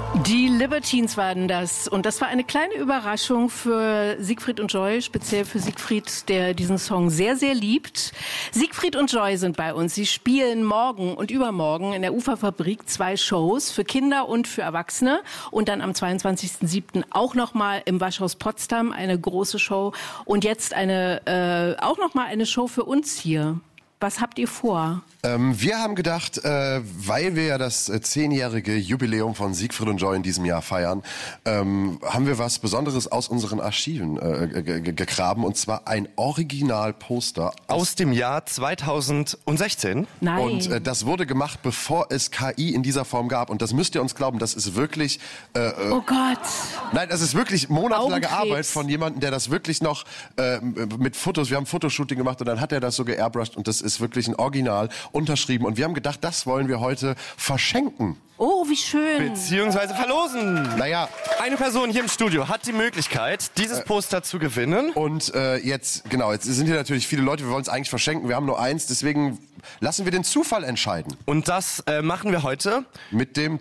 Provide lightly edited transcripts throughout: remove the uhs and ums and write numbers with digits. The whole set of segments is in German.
Die Libertines waren das. Und das war eine kleine Überraschung für Siegfried und Joy, speziell für Siegfried, der diesen Song sehr, sehr liebt. Siegfried und Joy sind bei uns. Sie spielen morgen und übermorgen in der Uferfabrik 2 Shows für Kinder und für Erwachsene. Und dann am 22.07. auch nochmal im Waschhaus Potsdam eine große Show. Und jetzt auch nochmal eine Show für uns hier. Was habt ihr vor? Wir haben gedacht, weil wir ja das 10-jährige Jubiläum von Siegfried und Joy in diesem Jahr feiern, haben wir was Besonderes aus unseren Archiven gegraben. Und zwar ein Originalposter. Aus dem Jahr 2016? Nein. Und das wurde gemacht, bevor es KI in dieser Form gab. Und das müsst ihr uns glauben, das ist wirklich... oh Gott. Nein, das ist wirklich monatelange Augenkrebs. Arbeit von jemandem, der das wirklich noch mit Fotos... Wir haben Fotoshooting gemacht und dann hat er das so geairbrushed. Und das ist wirklich ein Original unterschrieben. Und wir haben gedacht, das wollen wir heute verschenken. Oh, wie schön. Beziehungsweise verlosen. Naja. Eine Person hier im Studio hat die Möglichkeit, dieses Poster zu gewinnen. Und jetzt sind hier natürlich viele Leute, wir wollen es eigentlich verschenken. Wir haben nur eins, deswegen lassen wir den Zufall entscheiden. Und das machen wir heute mit dem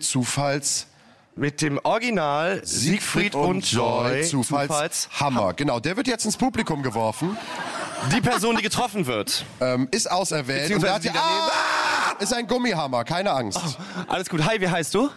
Original Siegfried und Joy Zufallshammer. Genau, der wird jetzt ins Publikum geworfen. Die Person, die getroffen wird, ist auserwählt. Und beziehungsweise ist ein Gummihammer, keine Angst. Oh, alles gut. Hi, wie heißt du?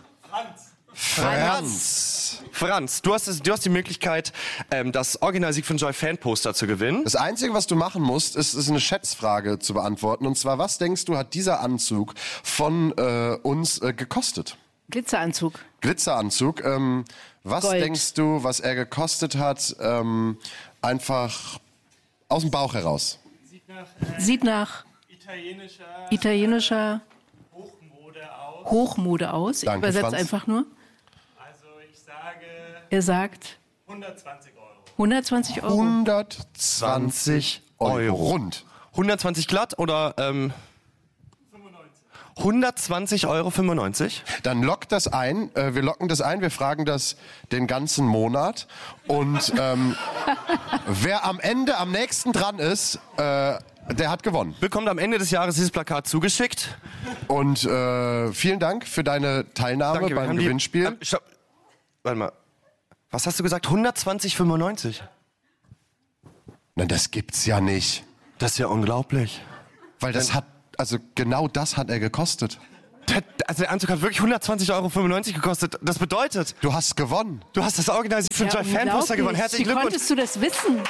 Franz. Du hast die Möglichkeit, das Original Siegfried und Joy Fanposter zu gewinnen. Das Einzige, was du machen musst, ist eine Schätzfrage zu beantworten. Und zwar, was denkst du, hat dieser Anzug von uns gekostet? Glitzeranzug. Was Gold. denkst du, was er gekostet hat? Einfach aus dem Bauch heraus. Sieht nach italienischer Hochmode aus. Ich Danke, übersetze Franz. einfach nur. Also ich sage Er sagt 120 Euro. 120 Euro. 120 Euro. Rund. 120 glatt oder 120,95 Euro. Dann lockt das ein. Wir locken das ein. Wir fragen das den ganzen Monat. Und wer am nächsten dran ist, der hat gewonnen. Bekommt am Ende des Jahres dieses Plakat zugeschickt. Und vielen Dank für deine Teilnahme Danke, wir beim haben Gewinnspiel. Stopp. Warte mal. Was hast du gesagt? 120,95? Na, das gibt's ja nicht. Das ist ja unglaublich. Weil genau das hat er gekostet. Also der Anzug hat wirklich 120,95 Euro gekostet. Das bedeutet, Du hast gewonnen. du hast das Original Siegfried und Joy Fanposter unglaublich. gewonnen. Herzlichen Wie Glückwunsch. konntest du das wissen?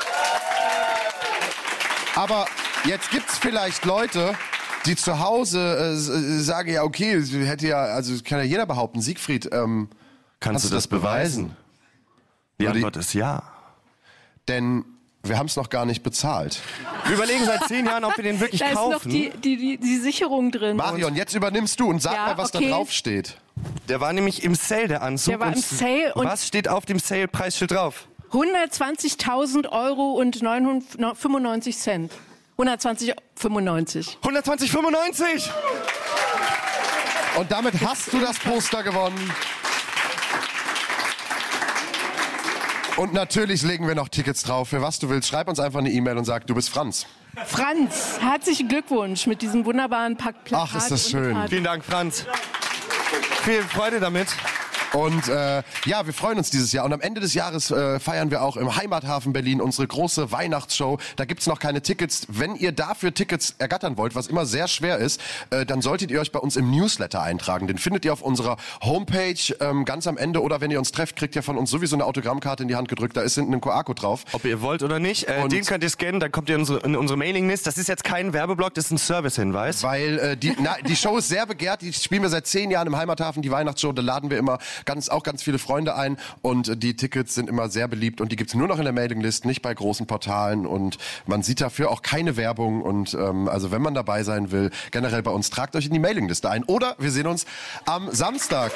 Aber jetzt gibt's vielleicht Leute, die zu Hause sagen, ja okay, kann ja jeder behaupten, Siegfried, Kannst du das beweisen? Die Antwort ist ja. Denn wir haben es noch gar nicht bezahlt. Wir überlegen seit 10 Jahren, ob wir den wirklich Da ist kaufen. noch die Sicherung drin. Marion, jetzt übernimmst du und sag Ja, mal, was okay. da drauf steht. Der war nämlich im Sale, der Anzug. Der war im Sale und- was steht auf dem Sale-Preisschild drauf? 120.000 Euro und 95 Cent. 120,95. 120,95! Und damit hast du das Poster gewonnen. Und natürlich legen wir noch Tickets drauf. Für was du willst, schreib uns einfach eine E-Mail und sag, du bist Franz. Franz, herzlichen Glückwunsch mit diesem wunderbaren Plakat. Ach, ist das und schön. Karte. Vielen Dank, Franz. Viel Freude damit. Und wir freuen uns dieses Jahr. Und am Ende des Jahres feiern wir auch im Heimathafen Berlin unsere große Weihnachtsshow. Da gibt's noch keine Tickets. Wenn ihr dafür Tickets ergattern wollt, was immer sehr schwer ist, dann solltet ihr euch bei uns im Newsletter eintragen. Den findet ihr auf unserer Homepage ganz am Ende. Oder wenn ihr uns trefft, kriegt ihr von uns sowieso eine Autogrammkarte in die Hand gedrückt. Da ist hinten ein QR-Code drauf. Ob ihr wollt oder nicht. Den könnt ihr scannen, dann kommt ihr in unsere Mailinglist. Das ist jetzt kein Werbeblock, das ist ein Servicehinweis. Weil die Show ist sehr begehrt. Die spielen wir seit 10 Jahren im Heimathafen, die Weihnachtsshow. Da laden wir immer ganz viele Freunde ein. Und die Tickets sind immer sehr beliebt. Und die gibt's nur noch in der Mailinglist, nicht bei großen Portalen. Und man sieht dafür auch keine Werbung. Und also wenn man dabei sein will, generell bei uns, tragt euch in die Mailingliste ein. Oder wir sehen uns am Samstag.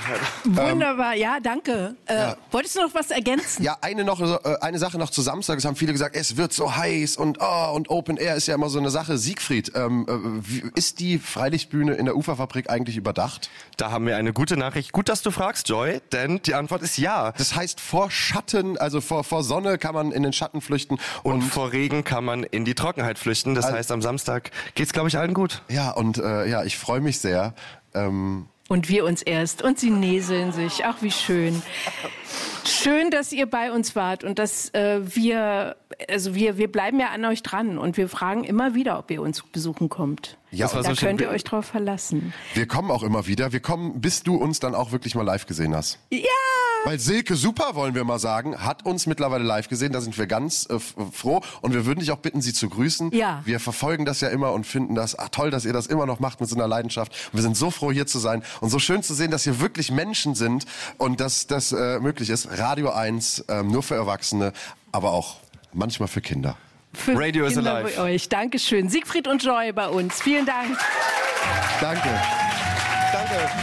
Wunderbar, ja, danke. Wolltest du noch was ergänzen? Ja, eine Sache noch zu Samstag. Es haben viele gesagt, es wird so heiß und Open Air ist ja immer so eine Sache. Siegfried, ist die Freilichtbühne in der Uferfabrik eigentlich überdacht? Da haben wir eine gute Nachricht. Gut, dass du fragst, Joy, denn die Antwort ist ja. Das heißt, vor Schatten, also vor Sonne kann man in den Schatten flüchten. Und vor Regen kann man in die Trockenheit flüchten. Das heißt, am Samstag geht's, glaube ich, allen gut. Ja, und ich freue mich sehr. Und wir uns erst. Und sie näseln sich. Ach, wie schön. Schön, dass ihr bei uns wart und dass wir bleiben ja an euch dran und wir fragen immer wieder, ob ihr uns besuchen kommt. Ja, da könnt ihr euch drauf verlassen. Wir kommen auch immer wieder. Wir kommen, bis du uns dann auch wirklich mal live gesehen hast. Ja! Weil Silke Super, wollen wir mal sagen, hat uns mittlerweile live gesehen. Da sind wir ganz froh. Und wir würden dich auch bitten, sie zu grüßen. Ja. Wir verfolgen das ja immer und finden das toll, dass ihr das immer noch macht mit so einer Leidenschaft. Und wir sind so froh, hier zu sein. Und so schön zu sehen, dass hier wirklich Menschen sind und dass das möglich ist. Radio 1, nur für Erwachsene, aber auch manchmal für Kinder. Für Radio is Kinder alive. Bei euch. Dankeschön. Siegfried und Joy bei uns. Vielen Dank. Danke. Danke.